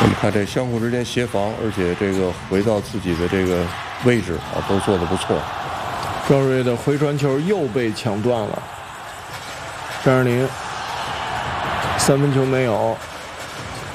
我们看这相互之间协防，而且这个回到自己的这个位置啊，都做得不错。 赵睿的回传球又被抢断了，3-0，3分球没有。